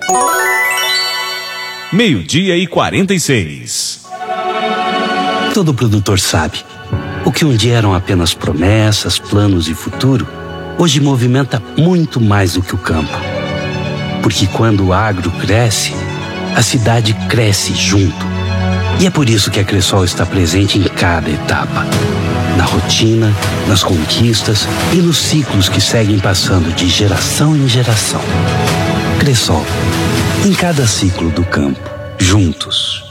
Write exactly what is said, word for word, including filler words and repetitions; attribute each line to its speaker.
Speaker 1: Meio-dia e quarenta e seis.
Speaker 2: Todo produtor sabe. O que um dia eram apenas promessas, planos e futuro, hoje movimenta muito mais do que o campo. Porque quando o agro cresce, a cidade cresce junto. E é por isso que a Cressol está presente em cada etapa. Na rotina, nas conquistas e nos ciclos que seguem passando de geração em geração. Cressol, em cada ciclo do campo, juntos.